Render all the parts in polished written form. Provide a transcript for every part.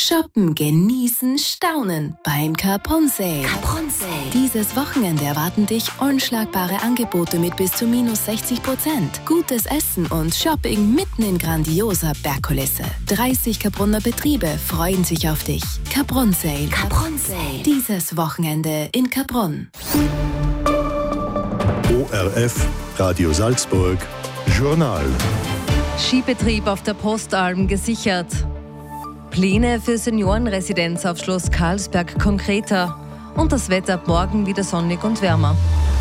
Shoppen, genießen, staunen beim Capron Sale. Capron Sale. Dieses Wochenende erwarten dich unschlagbare Angebote mit bis zu -60%. Gutes Essen und Shopping mitten in grandioser Bergkulisse. 30 Capronner Betriebe freuen sich auf dich. Capron Sale. Capron Sale. Dieses Wochenende in Capron. ORF, Radio Salzburg, Journal. Skibetrieb auf der Postalm gesichert. Pläne für Seniorenresidenz auf Schloss Karlsberg konkreter. Und das Wetter ab morgen wieder sonnig und wärmer.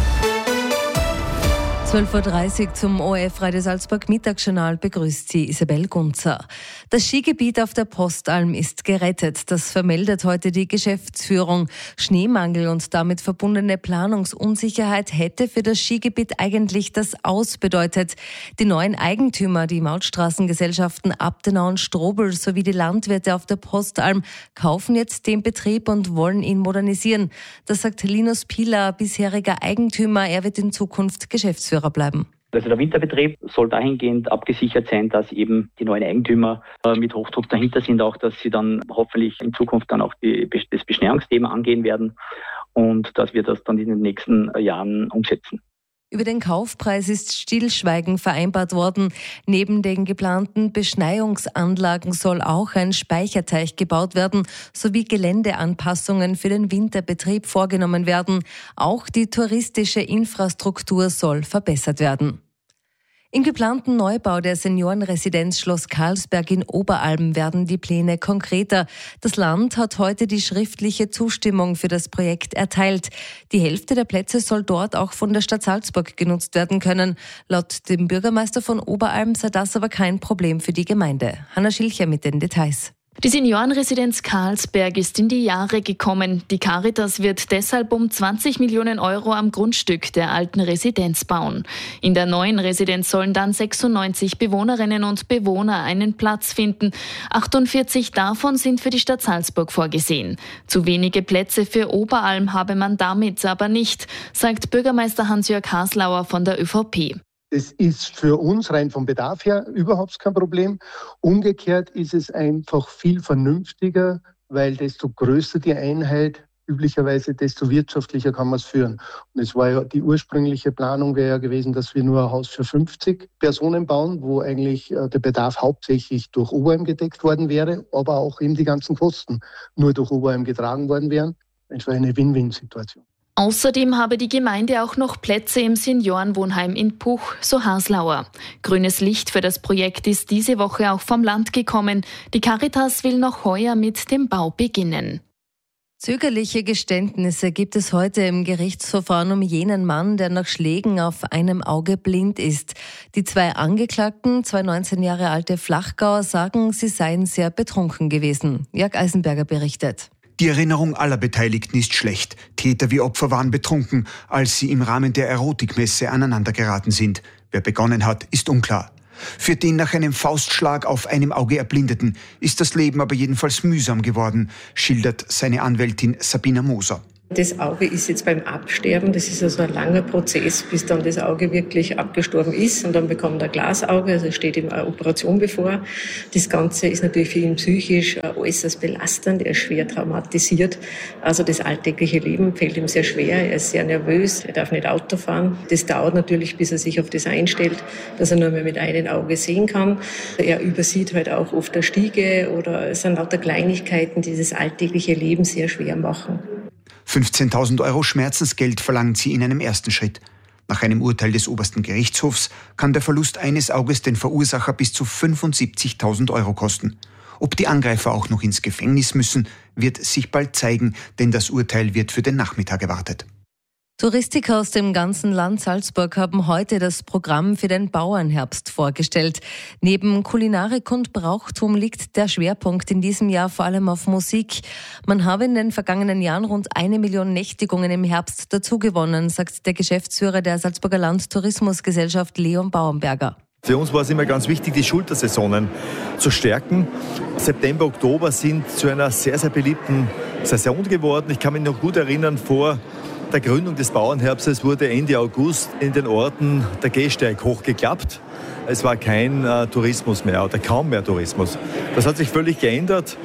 12.30 Uhr zum ORF Radio Salzburg Mittagsjournal begrüßt Sie Isabel Gunzer. Das Skigebiet auf der Postalm ist gerettet. Das vermeldet heute die Geschäftsführung. Schneemangel und damit verbundene Planungsunsicherheit hätte für das Skigebiet eigentlich das Aus bedeutet. Die neuen Eigentümer, die Mautstraßengesellschaften Abtenau und Strobel sowie die Landwirte auf der Postalm, kaufen jetzt den Betrieb und wollen ihn modernisieren. Das sagt Linus Pilar, bisheriger Eigentümer. Er wird in Zukunft Geschäftsführer bleiben. Also der Winterbetrieb soll dahingehend abgesichert sein, dass eben die neuen Eigentümer mit Hochdruck dahinter sind, auch dass sie dann hoffentlich in Zukunft dann auch das Beschneiungsthema angehen werden und dass wir das dann in den nächsten Jahren umsetzen. Über den Kaufpreis ist Stillschweigen vereinbart worden. Neben den geplanten Beschneiungsanlagen soll auch ein Speicherteich gebaut werden, sowie Geländeanpassungen für den Winterbetrieb vorgenommen werden. Auch die touristische Infrastruktur soll verbessert werden. Im geplanten Neubau der Seniorenresidenz Schloss Karlsberg in Oberalm werden die Pläne konkreter. Das Land hat heute die schriftliche Zustimmung für das Projekt erteilt. Die Hälfte der Plätze soll dort auch von der Stadt Salzburg genutzt werden können. Laut dem Bürgermeister von Oberalm sei das aber kein Problem für die Gemeinde. Hanna Schilcher mit den Details. Die Seniorenresidenz Karlsberg ist in die Jahre gekommen. Die Caritas wird deshalb um 20 Millionen Euro am Grundstück der alten Residenz bauen. In der neuen Residenz sollen dann 96 Bewohnerinnen und Bewohner einen Platz finden. 48 davon sind für die Stadt Salzburg vorgesehen. Zu wenige Plätze für Oberalm habe man damit aber nicht, sagt Bürgermeister Hans-Jörg Haslauer von der ÖVP. Das ist für uns rein vom Bedarf her überhaupt kein Problem. Umgekehrt ist es einfach viel vernünftiger, weil desto größer die Einheit, üblicherweise desto wirtschaftlicher kann man es führen. Und es war ja die ursprüngliche Planung wäre ja gewesen, dass wir nur ein Haus für 50 Personen bauen, wo eigentlich der Bedarf hauptsächlich durch Oberalm gedeckt worden wäre, aber auch eben die ganzen Kosten nur durch Oberalm getragen worden wären. Es war eine Win-Win-Situation. Außerdem habe die Gemeinde auch noch Plätze im Seniorenwohnheim in Puch, so Haslauer. Grünes Licht für das Projekt ist diese Woche auch vom Land gekommen. Die Caritas will noch heuer mit dem Bau beginnen. Zögerliche Geständnisse gibt es heute im Gerichtsverfahren um jenen Mann, der nach Schlägen auf einem Auge blind ist. Die zwei Angeklagten, zwei 19 Jahre alte Flachgauer, sagen, sie seien sehr betrunken gewesen. Jörg Eisenberger berichtet. Die Erinnerung aller Beteiligten ist schlecht. Täter wie Opfer waren betrunken, als sie im Rahmen der Erotikmesse aneinandergeraten sind. Wer begonnen hat, ist unklar. Für den nach einem Faustschlag auf einem Auge Erblindeten ist das Leben aber jedenfalls mühsam geworden, schildert seine Anwältin Sabina Moser. Das Auge ist jetzt beim Absterben, das ist also ein langer Prozess, bis dann das Auge wirklich abgestorben ist und dann bekommt er Glasauge, also steht ihm eine Operation bevor. Das Ganze ist natürlich für ihn psychisch äußerst belastend, er ist schwer traumatisiert, also das alltägliche Leben fällt ihm sehr schwer, er ist sehr nervös, er darf nicht Auto fahren. Das dauert natürlich, bis er sich auf das einstellt, dass er nur mehr mit einem Auge sehen kann. Er übersieht halt auch oft eine Stiege oder es sind lauter Kleinigkeiten, die das alltägliche Leben sehr schwer machen. 15.000 Euro Schmerzensgeld verlangt sie in einem ersten Schritt. Nach einem Urteil des obersten Gerichtshofs kann der Verlust eines Auges den Verursacher bis zu 75.000 Euro kosten. Ob die Angreifer auch noch ins Gefängnis müssen, wird sich bald zeigen, denn das Urteil wird für den Nachmittag erwartet. Touristiker aus dem ganzen Land Salzburg haben heute das Programm für den Bauernherbst vorgestellt. Neben Kulinarik und Brauchtum liegt der Schwerpunkt in diesem Jahr vor allem auf Musik. Man habe in den vergangenen Jahren rund 1 Million Nächtigungen im Herbst dazugewonnen, sagt der Geschäftsführer der Salzburger Landtourismusgesellschaft Leon Bauernberger. Für uns war es immer ganz wichtig, die Schultersaisonen zu stärken. September, Oktober sind zu einer sehr, sehr beliebten Saison geworden. Ich kann mich noch gut erinnern, vor der Gründung des Bauernherbstes wurde Ende August in den Orten der Gehsteig hochgeklappt. Es war kein Tourismus mehr oder kaum mehr Tourismus. Das hat sich völlig geändert.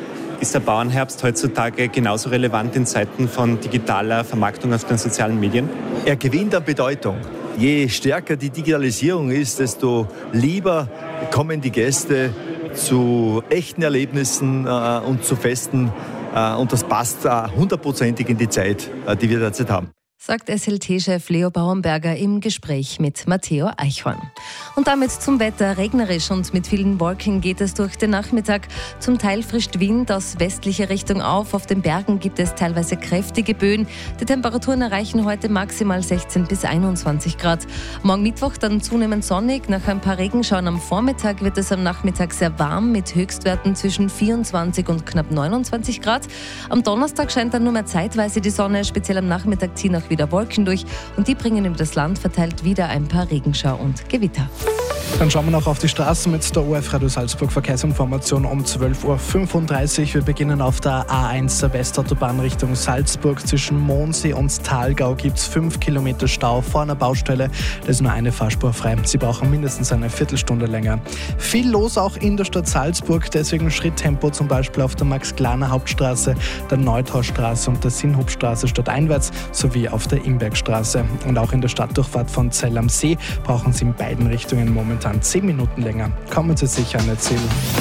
Ist der Bauernherbst heutzutage genauso relevant in Zeiten von digitaler Vermarktung auf den sozialen Medien? Er gewinnt an Bedeutung. Je stärker die Digitalisierung ist, desto lieber kommen die Gäste zu echten Erlebnissen und zu Festen. Und das passt 100%ig in die Zeit, die wir derzeit haben. Sagt SLT-Chef Leo Bauernberger im Gespräch mit Matteo Eichhorn. Und damit zum Wetter. Regnerisch und mit vielen Wolken geht es durch den Nachmittag. Zum Teil frischt Wind aus westlicher Richtung auf. Auf den Bergen gibt es teilweise kräftige Böen. Die Temperaturen erreichen heute maximal 16 bis 21 Grad. Morgen Mittwoch dann zunehmend sonnig. Nach ein paar Regenschauern am Vormittag wird es am Nachmittag sehr warm mit Höchstwerten zwischen 24 und knapp 29 Grad. Am Donnerstag scheint dann nur mehr zeitweise die Sonne. Speziell am Nachmittag ziehen auch wieder Wolken durch und die bringen über das Land verteilt wieder ein paar Regenschau und Gewitter. Dann schauen wir noch auf die Straßen mit der ORF Radio Salzburg Verkehrsinformation um 12.35 Uhr. Wir beginnen auf der A1 der Westautobahn Richtung Salzburg. Zwischen Mondsee und Thalgau gibt es 5 Kilometer Stau vor einer Baustelle. Da ist nur eine Fahrspur frei. Sie brauchen mindestens eine Viertelstunde länger. Viel los auch in der Stadt Salzburg, deswegen Schritttempo zum Beispiel auf der Max-Glaner-Hauptstraße, der Neutaustraße und der Sinnhubstraße stadteinwärts sowie auf der Imbergstraße. Und auch in der Stadtdurchfahrt von Zell am See brauchen Sie in beiden Richtungen momentan 10 Minuten länger. Kommen Sie sicher an Ziel.